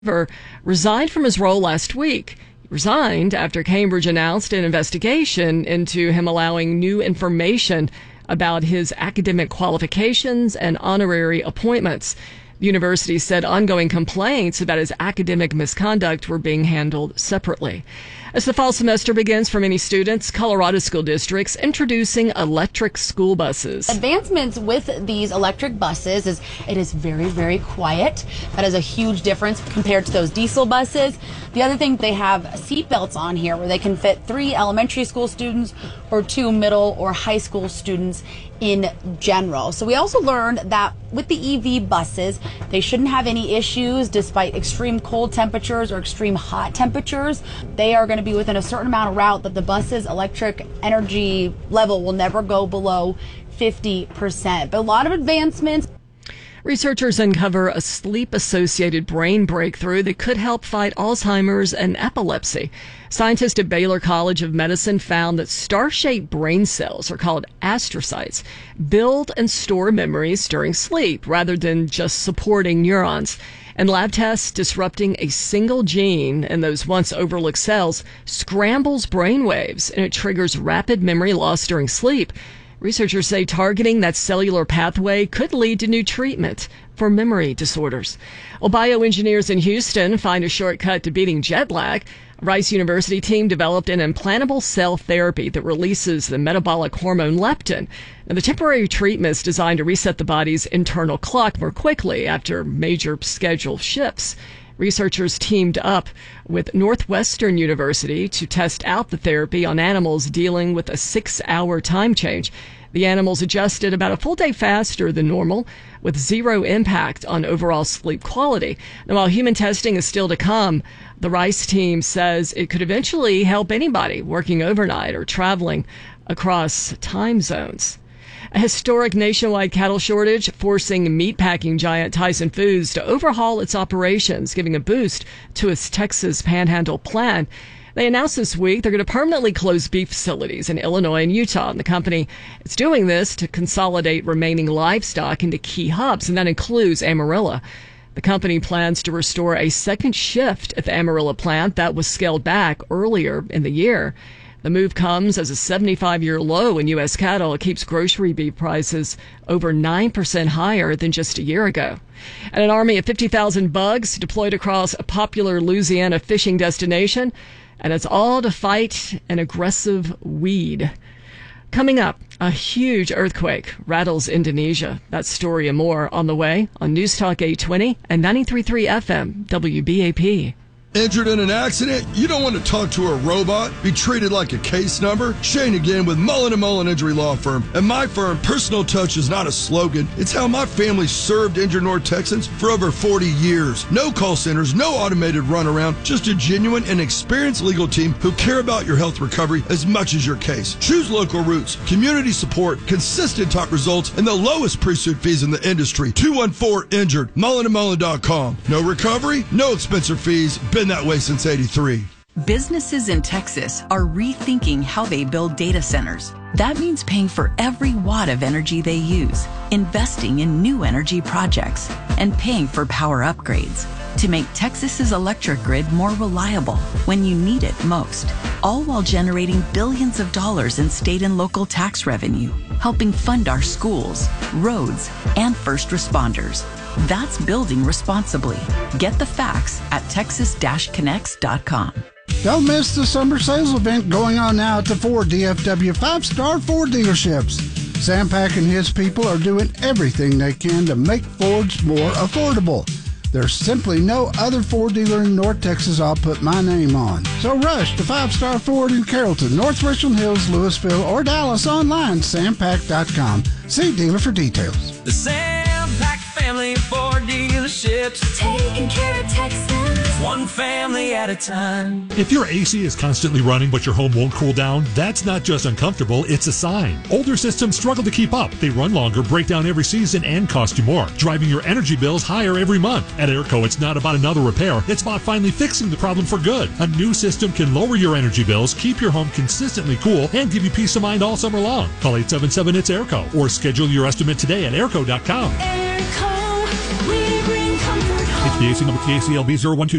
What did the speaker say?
resigned from his role last week. He resigned after Cambridge announced an investigation into him allowing new information about his academic qualifications and honorary appointments. The university said ongoing complaints about his academic misconduct were being handled separately. As the fall semester begins for many students, Colorado school districts introducing electric school buses. Advancements with these electric buses is it is very, very quiet. That is a huge difference compared to those diesel buses. The other thing, they have seat belts on here where they can fit 3 elementary school students or 2 middle or high school students in general. So we also learned that with the EV buses, they shouldn't have any issues despite extreme cold temperatures or extreme hot temperatures. They are going to be within a certain amount of route that the bus's electric energy level will never go below 50%. But a lot of advancements. Researchers uncover a sleep-associated brain breakthrough that could help fight Alzheimer's and epilepsy. Scientists at Baylor College of Medicine found that star-shaped brain cells, are called astrocytes, build and store memories during sleep rather than just supporting neurons. And lab tests disrupting a single gene in those once overlooked cells scrambles brain waves, and it triggers rapid memory loss during sleep. Researchers say targeting that cellular pathway could lead to new treatment for memory disorders. Well, bioengineers in Houston find a shortcut to beating jet lag. A Rice University team developed an implantable cell therapy that releases the metabolic hormone leptin. Now, the temporary treatment is designed to reset the body's internal clock more quickly after major schedule shifts. Researchers teamed up with Northwestern University to test out the therapy on animals dealing with a 6-hour time change. The animals adjusted about a full day faster than normal, with zero impact on overall sleep quality. Now, while human testing is still to come, the Rice team says it could eventually help anybody working overnight or traveling across time zones. A historic nationwide cattle shortage forcing meatpacking giant Tyson Foods to overhaul its operations, giving a boost to its Texas Panhandle plant. They announced this week they're going to permanently close beef facilities in Illinois and Utah. And the company is doing this to consolidate remaining livestock into key hubs, and that includes Amarillo. The company plans to restore a second shift at the Amarillo plant that was scaled back earlier in the year. The move comes as a 75-year low in U.S. cattle. It keeps grocery beef prices over 9% higher than just a year ago. And an army of 50,000 bugs deployed across a popular Louisiana fishing destination, and it's all to fight an aggressive weed. Coming up, a huge earthquake rattles Indonesia. That story and more on the way on News Talk 820 and 93.3 FM WBAP. Injured in an accident? You don't want to talk to a robot? Be treated like a case number? Shane again with Mullen & Mullen Injury Law Firm. At my firm, personal touch is not a slogan. It's how my family served injured North Texans for over 40 years. No call centers, no automated runaround, just a genuine and experienced legal team who care about your health recovery as much as your case. Choose local routes, community support, consistent top results, and the lowest pre-suit fees in the industry. 214-INJURED, mullenandmullen.com. No recovery, no expensive fees. Been that way since 83. Businesses in Texas are rethinking how they build data centers. That means paying for every watt of energy they use, investing in new energy projects, and paying for power upgrades to make Texas's electric grid more reliable when you need it most, all while generating billions of dollars in state and local tax revenue, helping fund our schools, roads, and first responders. That's building responsibly. Get the facts at texas-connects.com. Don't miss the summer sales event going on now at the Ford DFW 5-Star Ford dealerships. Sam Pack and his people are doing everything they can to make Fords more affordable. There's simply no other Ford dealer in North Texas I'll put my name on. So rush to 5-Star Ford in Carrollton, North Richland Hills, Louisville, or Dallas online, sampack.com. See dealer for details. The Sam Pack family Ford dealerships, taking care of Texans, one family at a time. If your AC is constantly running but your home won't cool down, that's not just uncomfortable, it's a sign. Older systems struggle to keep up. They run longer, break down every season, and cost you more, driving your energy bills higher every month. At Airco, it's not about another repair. It's about finally fixing the problem for good. A new system can lower your energy bills, keep your home consistently cool, and give you peace of mind all summer long. Call 877-ITS-AIRCO or schedule your estimate today at airco.com. Airco, we bring comfort home. It's The AC number KCLB 012.